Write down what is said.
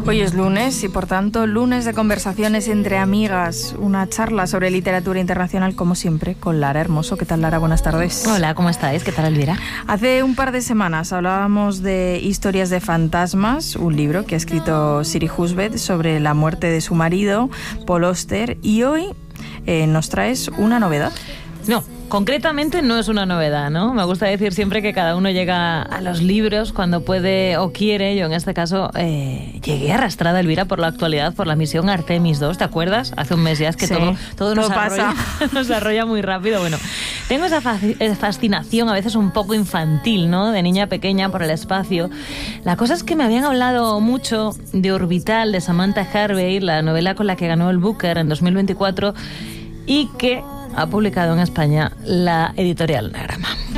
Hoy es lunes y por tanto lunes de conversaciones entre amigas, una charla sobre literatura internacional como siempre con Lara Hermoso. ¿Qué tal, Lara? Buenas tardes. Hola, ¿cómo estáis? ¿Qué tal, Elvira? Hace un par de semanas hablábamos de Historias de fantasmas, un libro que ha escrito Siri Husband sobre la muerte de su marido, Paul Auster, y hoy nos traes una novedad. No, concretamente no es una novedad, ¿no? Me gusta decir siempre que cada uno llega a los libros cuando puede o quiere. Yo en este caso llegué arrastrada, Elvira, por la actualidad, por la misión Artemis II, ¿te acuerdas? Hace un mes ya, es que sí, todo nos arrolla muy rápido. Bueno, tengo esa fascinación a veces un poco infantil, ¿no? De niña pequeña por el espacio. La cosa es que me habían hablado mucho de Orbital, de Samantha Harvey, la novela con la que ganó el Booker en 2024 y que ha publicado en España la editorial Anagrama.